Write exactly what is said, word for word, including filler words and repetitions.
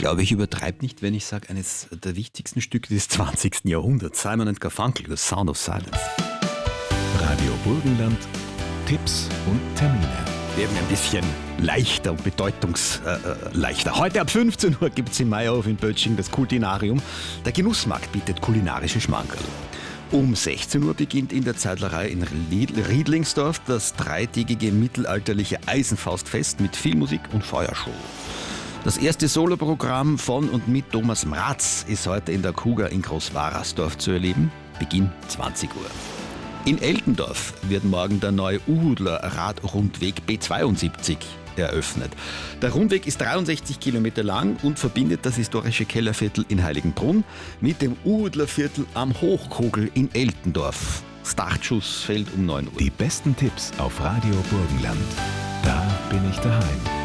glaube, ich übertreibe nicht, wenn ich sage, eines der wichtigsten Stücke des zwanzigsten Jahrhunderts. Simon and Garfunkel, The Sound of Silence. Radio Burgenland, Tipps und Termine. Werden ein bisschen leichter und bedeutungsleichter. Heute ab fünfzehn Uhr gibt es in Meierhof in Böttching das Kultinarium. Der Genussmarkt bietet kulinarische Schmankerl. Um sechzehn Uhr beginnt in der Zeidlerei in Riedlingsdorf das dreitägige mittelalterliche Eisenfaustfest mit Filmmusik und Feuershow. Das erste Soloprogramm von und mit Thomas Mraz ist heute in der Kuga in Großwarasdorf zu erleben. Beginn zwanzig Uhr. In Eltendorf wird morgen der neue Uhudler Radrundweg B zweiundsiebzig eröffnet. Der Rundweg ist dreiundsechzig Kilometer lang und verbindet das historische Kellerviertel in Heiligenbrunn mit dem Uhudlerviertel am Hochkogel in Eltendorf. Startschuss fällt um neun Uhr. Die besten Tipps auf Radio Burgenland. Da bin ich daheim.